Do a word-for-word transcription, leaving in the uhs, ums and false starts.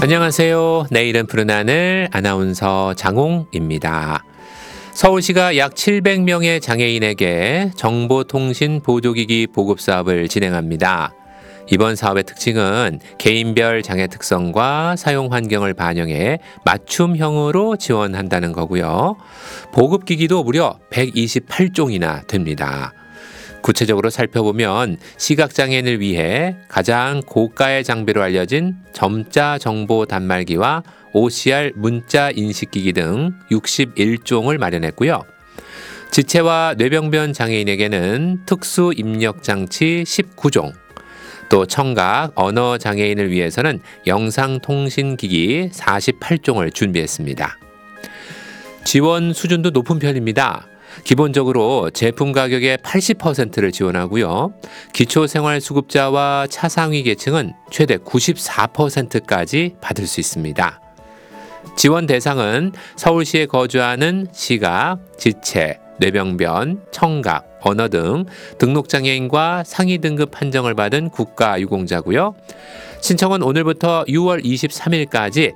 안녕하세요. 내일은 푸른 하늘 아나운서 장홍입니다. 서울시가 약 칠백 명의 장애인에게 정보통신 보조기기 보급 사업을 진행합니다. 이번 사업의 특징은 개인별 장애 특성과 사용 환경을 반영해 맞춤형으로 지원한다는 거고요. 보급기기도 무려 백이십팔 종이나 됩니다. 구체적으로 살펴보면 시각장애인을 위해 가장 고가의 장비로 알려진 점자 정보 단말기와 오씨알 문자 인식기기 등 육십일 종을 마련했고요. 지체와 뇌병변 장애인에게는 특수 입력 장치 십구 종, 또 청각, 언어 장애인을 위해서는 영상통신기기 사십팔 종을 준비했습니다. 지원 수준도 높은 편입니다. 기본적으로 제품 가격의 팔십 퍼센트를 지원하고요. 기초생활수급자와 차상위 계층은 최대 구십사 퍼센트까지 받을 수 있습니다. 지원 대상은 서울시에 거주하는 시각, 지체, 뇌병변, 청각, 언어 등 등록장애인과 상위 등급 판정을 받은 국가유공자고요. 신청은 오늘부터 유월 이십삼일까지